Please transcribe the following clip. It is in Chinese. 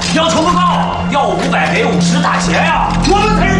要求不高，要500给50打钱呀！我们才是